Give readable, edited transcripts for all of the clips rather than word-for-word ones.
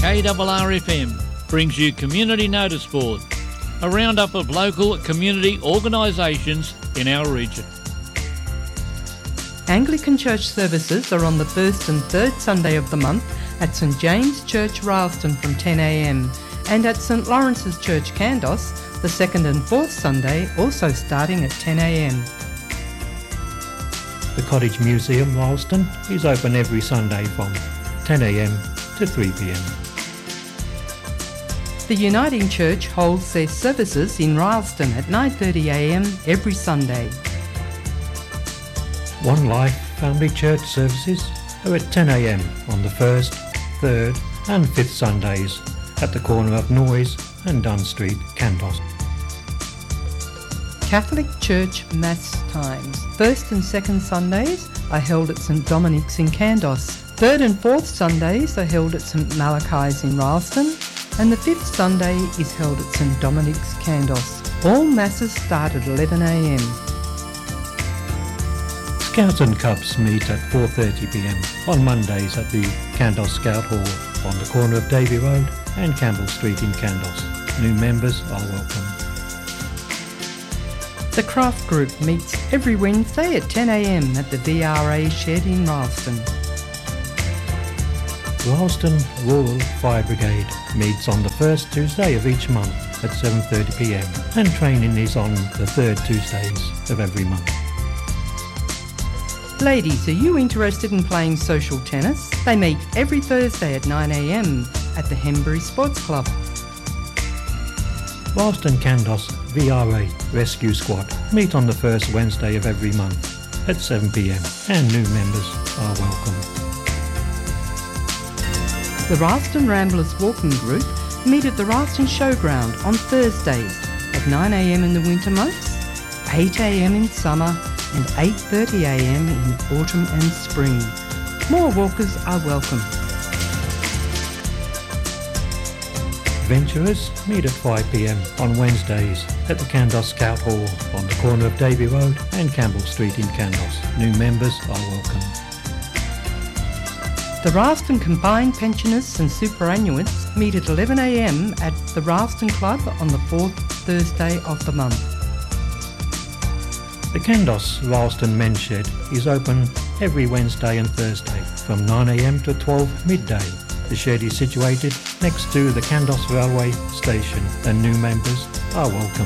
KRRFM brings you Community Notice Board, a roundup of local community organisations in our region. Anglican church services are on the first and third Sunday of the month at St James Church, Rylstone from 10am and at St Lawrence's Church, Kandos, the second and fourth Sunday, also starting at 10am. The Cottage Museum, Rylstone, is open every Sunday from 10am to 3pm. The Uniting Church holds their services in Rylstone at 9:30am every Sunday. One Life Family Church services are at 10am on the 1st, 3rd and 5th Sundays at the corner of Noyes and Dunn Street, Kandos. Catholic Church Mass times. First and second Sundays are held at St Dominic's in Kandos. Third and fourth Sundays are held at St Malachi's in Rylstone, and the fifth Sunday is held at St Dominic's, Kandos. All masses start at 11am. Scouts and Cubs meet at 4:30pm on Mondays at the Kandos Scout Hall on the corner of Davy Road and Campbell Street in Kandos. New members are welcome. The Craft Group meets every Wednesday at 10am at the VRA shed in Rylstone. Rylstone Rural Fire Brigade meets on the first Tuesday of each month at 7:30pm and training is on the third Tuesdays of every month. Ladies, are you interested in playing social tennis? They meet every Thursday at 9am at the Henbury Sports Club. Rylstone Kandos VRA Rescue Squad meet on the first Wednesday of every month at 7pm and new members are welcome. The Rylstone Ramblers Walking Group meet at the Rylstone Showground on Thursdays at 9am in the winter months, 8am in summer and 8:30am in autumn and spring. More walkers are welcome. Adventurers meet at 5pm on Wednesdays at the Kandos Scout Hall on the corner of Davy Road and Campbell Street in Kandos. New members are welcome. The Rylstone Combined Pensioners and Superannuants meet at 11am at the Rylstone Club on the fourth Thursday of the month. The Kandos Rylstone Men's Shed is open every Wednesday and Thursday from 9am to 12 midday. The shed is situated next to the Kandos Railway Station and new members are welcome.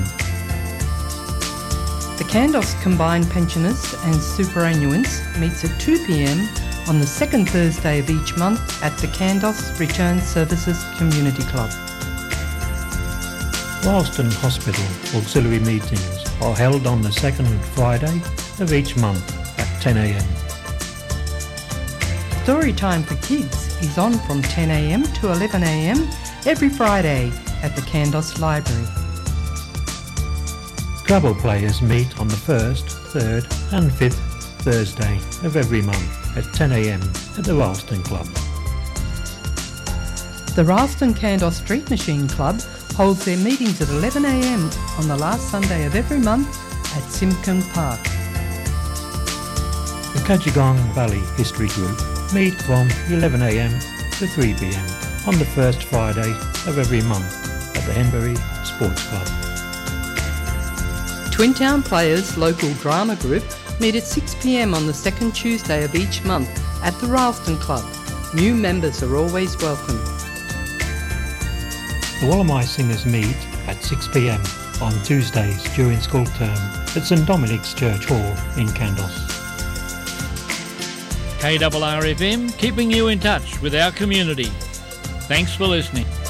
The Kandos Combined Pensioners and Superannuants meets at 2pm on the second Thursday of each month at the Kandos Return Services Community Club. Rylstone Hospital auxiliary meetings are held on the second Friday of each month at 10am. Story time for kids is on from 10am to 11am every Friday at the Kandos Library. Scrabble players meet on the first, third and fifth Thursday of every month at 10am at the Rylstone Club. The Rylstone Kandos Street Machine Club holds their meetings at 11am on the last Sunday of every month at Simcoe Park. The Cudgegong Valley History Group meet from 11am to 3pm on the first Friday of every month at the Henbury Sports Club. Twin Town Players Local Drama Group meet at 6pm on the second Tuesday of each month at the Rylstone Club. New members are always welcome. The Wallamai Singers meet at 6pm on Tuesdays during school term at St Dominic's Church Hall in Kandos. KRRFM keeping you in touch with our community. Thanks for listening.